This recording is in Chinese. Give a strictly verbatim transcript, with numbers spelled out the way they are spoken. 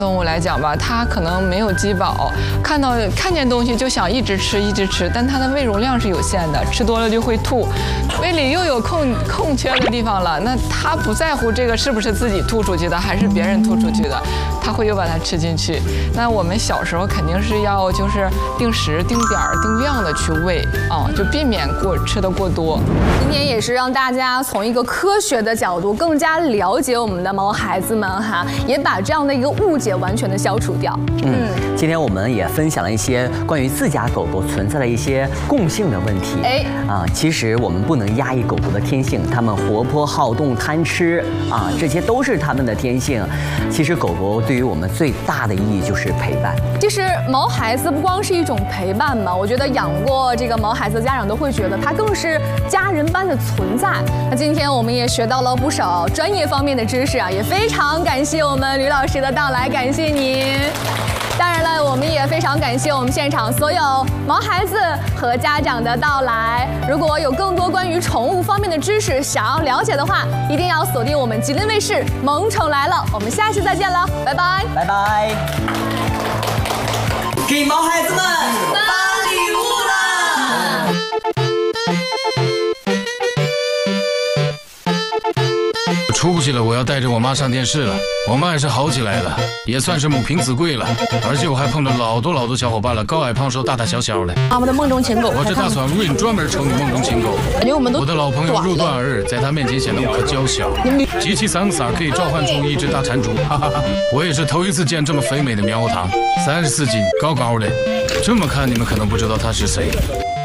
动物来讲吧，它可能没有饥饱，看到看见东西就想一直吃一直吃，但它的胃容量是有限的，吃多了就会吐，胃里又有空空缺的地方了，那它不在乎这个是不是自己吐出去的，还是别人吐出去的，它会又把它吃进去。那我们小时候肯定是要就是定时、定点儿、定量的去喂啊，就避免过吃的过多。 今天也是让大家从一个科学的角度更加了解我们的毛孩子们哈，也把这样的一个误解完全的消除掉。 嗯，今天我们也分享了一些关于自家狗狗存在的一些共性的问题。哎，啊，其实我们不能压抑狗狗的天性，它们活泼好动、贪吃啊，这些都是它们的天性。其实狗狗对于我们最大的意义就是陪伴。 其实毛孩子不光是一种陪伴嘛，我觉得养过这个毛孩子的家长都会觉得它更是家人般的存在。那今天我们也学到了不少专业方面的知识啊，也非常感谢我们吕老师的到来，感谢您。当然了，我们也非常感谢我们现场所有毛孩子和家长的到来。如果有更多关于宠物方面的知识想要了解的话，一定要锁定我们吉林卫视《萌宠来了》，我们下期再见了，拜拜， 拜拜。给毛孩子们发礼物啦！ 出息了，我要带着我妈上电视了。我妈也是好起来了，也算是母凭子贵了。而且我还碰到老多老多小伙伴了，高矮胖瘦、大大小小的。 妈妈的梦中情狗， 我这大蒜 Rain 专门瞅你梦中情狗。 感觉我们都我的老朋友入段儿在他面前显得我可娇小。集齐三个色可以召唤出一只大蟾蜍，哈哈哈！我也是头一次见这么肥美的猕猴桃，三十四斤，高高的。这么看你们可能不知道他是谁。